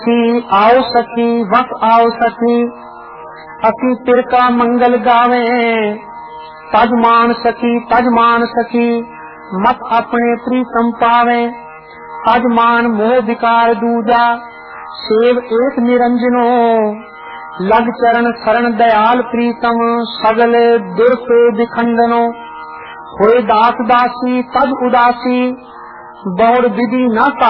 आओ सखी वस आओ सखी, असी तिर का मंगल गावे। तज मान सखी मत अपने प्रीतम पावे। तज मान मोह विकार दूजा, सेव एक निरंजनो। लग चरण शरण दयाल प्रीतम, सगल दुर्ख विखंडनो। होए दास दासी तज उदासी, बौर विधि न